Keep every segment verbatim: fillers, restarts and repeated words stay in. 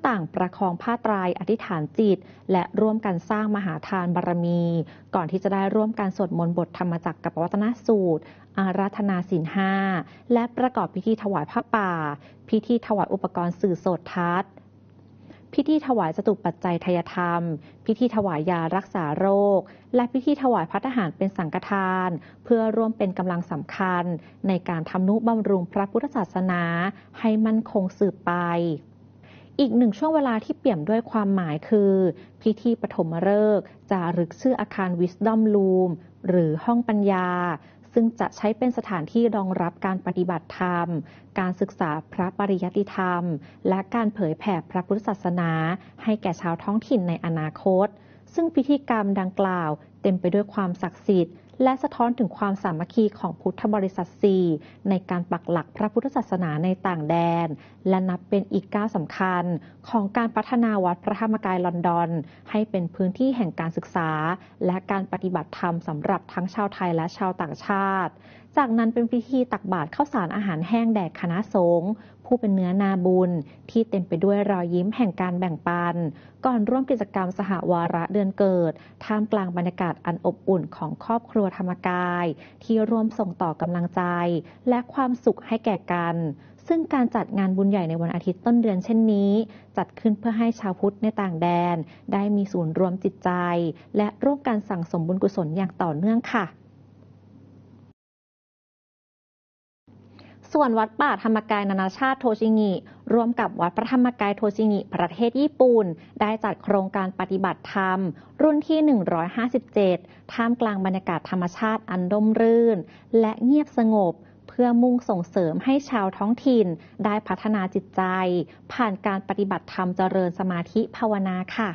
ต่างประคองผ้าไตรอธิษฐานจิตและร่วมกันสร้างมหาทานบารมีก่อนที่จะได้ร่วมกันสวดมนต์บทธรรมจักรกับปวัตนสูตรอาราธนาศีลห้าและประกอบพิธีถวายผ้าป่าพิธีถวายอุปกรณ์สื่อโสตทัศน์พิธีถวายจตุปัจจัยทายธรรมพิธีถวายยารักษาโรคและพิธีถวายภัตตาหารเป็นสังฆทานเพื่อร่วมเป็นกำลังสำคัญในการทำนุบำรุงพระพุทธศาสนาให้มั่นคงสืบไปอีกหนึ่งช่วงเวลาที่เปี่ยมด้วยความหมายคือพิธีปฐมฤกษ์จารึกชื่ออาคาร Wisdom Room หรือห้องปัญญาซึ่งจะใช้เป็นสถานที่รองรับการปฏิบัติธรรมการศึกษาพระปริยัติธรรมและการเผยแผ่พระพุทธศาสนาให้แก่ชาวท้องถิ่นในอนาคตซึ่งพิธีกรรมดังกล่าวเต็มไปด้วยความศักดิ์สิทธิ์และสะท้อนถึงความสามัคคีของพุทธบริษัทสี่ในการปักหลักพระพุทธศาสนาในต่างแดนและนับเป็นอีกก้าวสำคัญของการพัฒนาวัดพระธรรมกายลอนดอนให้เป็นพื้นที่แห่งการศึกษาและการปฏิบัติธรรมสำหรับทั้งชาวไทยและชาวต่างชาติจากนั้นเป็นพิธีตักบาตรข้าวสารอาหารแห้งแด่คณะสงฆ์ผู้เป็นเนื้อนาบุญที่เต็มไปด้วยรอยยิ้มแห่งการแบ่งปันก่อนร่วมกิจกรรมสหวาระเดือนเกิดท่ามกลางบรรยากาศอันอบอุ่นของครอบครัวธรรมกายที่ร่วมส่งต่อกำลังใจและความสุขให้แก่กันซึ่งการจัดงานบุญใหญ่ในวันอาทิตย์ต้นเดือนเช่นนี้จัดขึ้นเพื่อให้ชาวพุทธในต่างแดนได้มีศูนย์รวมจิตใจและร่วมกันสั่งสมบุญกุศลอย่างต่อเนื่องค่ะส่วนวัดป่าธรรมกายนานาชาติโทชิงิร่วมกับวัดพระธรรมกายโทชิงิประเทศญี่ปุ่นได้จัดโครงการปฏิบัติธรรมรุ่นที่หนึ่งร้อยห้าสิบเจ็ดท่ามกลางบรรยากาศธรรมชาติอันร่มรื่นและเงียบสงบเพื่อมุ่งส่งเสริมให้ชาวท้องถิ่นได้พัฒนาจิตใจผ่านการปฏิบัติธรรมเจริญสมาธิภาวนาค่ะ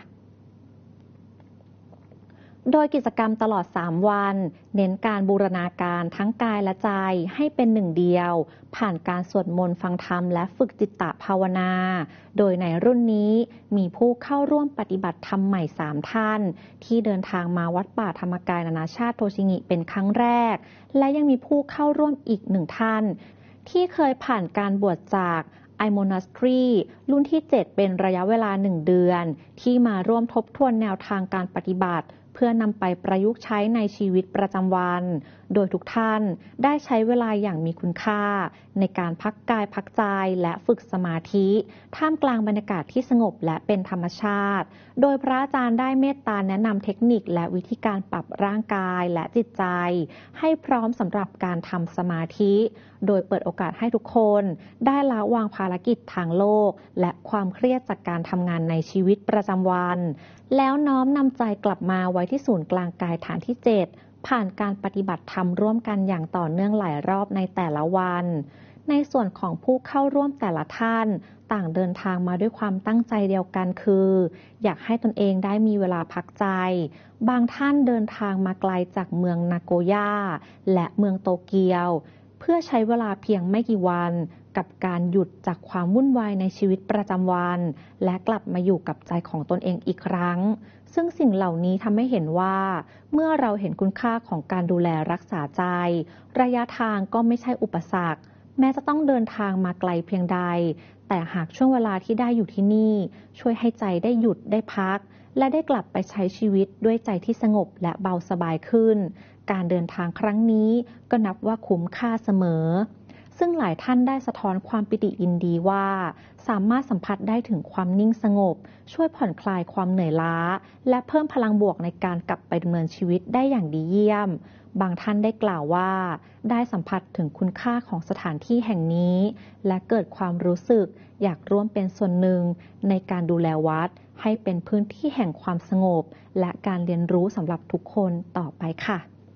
โดยกิจกรรมตลอดสามวันเน้นการบูรณาการทั้งกายและใจให้เป็นหนึ่งเดียวผ่านการสวดมนต์ฟังธรรมและฝึกจิตตภาวนาโดยในรุ่นนี้มีผู้เข้าร่วมปฏิบัติธรรมใหม่สามท่านที่เดินทางมาวัดป่าธรรมกายนานาชาติโทชิงิเป็นครั้งแรกและยังมีผู้เข้าร่วมอีกหนึ่งท่านที่เคยผ่านการบวชจากไอโมนาสทรีรุ่นที่เจ็ดเป็นระยะเวลาหนึ่งเดือนที่มาร่วมทบทวนแนวทางการปฏิบัติเพื่อนำไปประยุกต์ใช้ในชีวิตประจำวันโดยทุกท่านได้ใช้เวลาอย่างมีคุณค่าในการพักกายพักใจและฝึกสมาธิท่ามกลางบรรยากาศที่สงบและเป็นธรรมชาติโดยพระอาจารย์ได้เมตตาแนะนำเทคนิคและวิธีการปรับร่างกายและจิตใจให้พร้อมสำหรับการทำสมาธิโดยเปิดโอกาสให้ทุกคนได้ละวางภารกิจทางโลกและความเครียดจากการทำงานในชีวิตประจำวันแล้วน้อมนำใจกลับมาไว้ที่ศูนย์กลางกายฐานที่เจ็ดผ่านการปฏิบัติธรรมร่วมกันอย่างต่อเนื่องหลายรอบในแต่ละวันในส่วนของผู้เข้าร่วมแต่ละท่านต่างเดินทางมาด้วยความตั้งใจเดียวกันคืออยากให้ตนเองได้มีเวลาพักใจบางท่านเดินทางมาไกลจากเมืองนาโกย่าและเมืองโตเกียวเพื่อใช้เวลาเพียงไม่กี่วันกับการหยุดจากความวุ่นวายในชีวิตประจำวันและกลับมาอยู่กับใจของตนเองอีกครั้งซึ่งสิ่งเหล่านี้ทำให้เห็นว่าเมื่อเราเห็นคุณค่าของการดูแลรักษาใจระยะทางก็ไม่ใช่อุปสรรคแม้จะต้องเดินทางมาไกลเพียงใดแต่หากช่วงเวลาที่ได้อยู่ที่นี่ช่วยให้ใจได้หยุดได้พักและได้กลับไปใช้ชีวิตด้วยใจที่สงบและเบาสบายขึ้นการเดินทางครั้งนี้ก็นับว่าคุ้มค่าเสมอซึ่งหลายท่านได้สะท้อนความปิติยินดีว่าสามารถสัมผัสได้ถึงความนิ่งสงบช่วยผ่อนคลายความเหนื่อยล้าและเพิ่มพลังบวกในการกลับไปดำเนินชีวิตได้อย่างดีเยี่ยมบางท่านได้กล่าวว่าได้สัมผัสถึงคุณค่าของสถานที่แห่งนี้และเกิดความรู้สึกอยากร่วมเป็นส่วนหนึ่งในการดูแลวัดให้เป็นพื้นที่แห่งความสงบและการเรียนรู้สำหรับทุกคนต่อไปค่ะ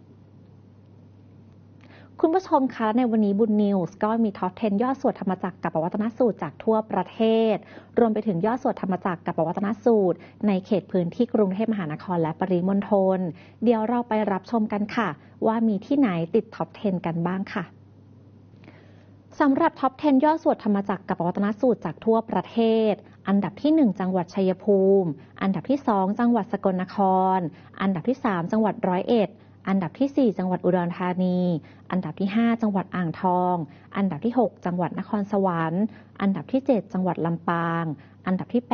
คุณผู้ชมคะในวันนี้บุญนิวส์ก็มีท็อปสิบยอดสวดธรรมจักรกับปวัตนสูตรจากทั่วประเทศรวมไปถึงยอดสวดธรรมจักรกับปวัตนสูตรในเขตพื้นที่กรุงเทพมหานครและปริมณฑลเดี๋ยวเราไปรับชมกันค่ะว่ามีที่ไหนติดท็อปสิบกันบ้างค่ะสำหรับท็อปสิบยอดสวดธรรมจักรกับปวัตนสูตรจากทั่วประเทศอันดับที่หนึ่งจังหวัดชัยภูมิอันดับที่สองจังหวัดสกลนครอันดับที่สามจังหวัดร้อยเอ็ดอันดับที่สี่จังหวัดอุดรธานีอันดับที่ห้าจังหวัดอ่างทองอันดับที่หกจังหวัดนครสวรรค์อันดับที่เจ็ดจังหวัดลำปางอันดับที่